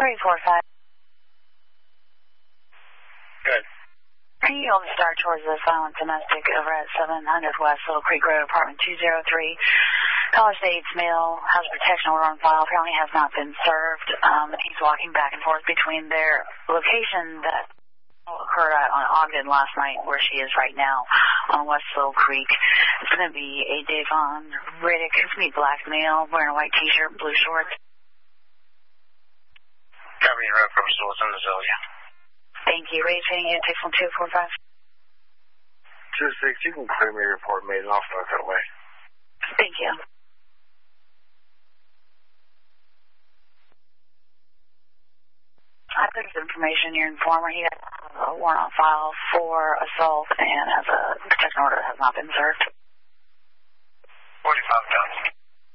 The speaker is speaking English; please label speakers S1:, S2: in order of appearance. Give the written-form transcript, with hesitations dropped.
S1: 345.
S2: Good.
S1: You'll start towards the silent domestic over at 700 West Little Creek Road, apartment 203. College age male, has a protection order on file, apparently has not been served. He's walking back and forth between their location that occurred on Ogden last night, where she is right now, on West Little Creek. It's going to be a Davon Riddick, it's going to be black male, wearing a white t-shirt, blue shorts.
S2: Copy your road purpose in Azalea.
S1: Thank you. Raise heading 8, takes 1245.
S2: 26, you can clear me your report made, and I'll start that way.
S1: Thank you. I think there's information your informer. He has a warrant on file for assault and has a protection order that has not been served.
S2: 45 done.